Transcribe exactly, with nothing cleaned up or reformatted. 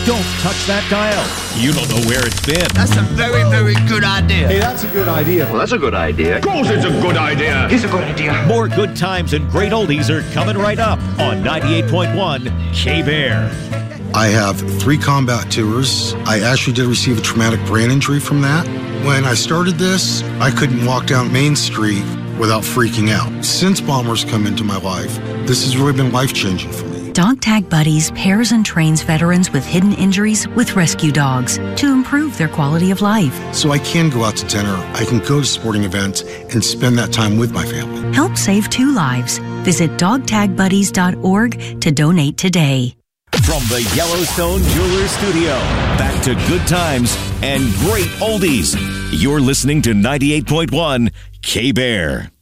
Don't touch that dial. You don't know where it's been. That's a very, very good idea. Hey, that's a good idea. Well, that's a good idea. Of course it's a good idea. It's a good idea. More good times and great oldies are coming right up on ninety-eight point one K-Bear. I have three combat tours. I actually did receive a traumatic brain injury from that. When I started this, I couldn't walk down Main Street without freaking out. Since Bombers come into my life, this has really been life-changing for me. Dog Tag Buddies pairs and trains veterans with hidden injuries with rescue dogs to improve their quality of life. So I can go out to dinner, I can go to sporting events, and spend that time with my family. Help save two lives. Visit dog tag buddies dot org to donate today. From the Yellowstone Jewelers Studio, back to good times and great oldies. You're listening to ninety-eight point one K-Bear.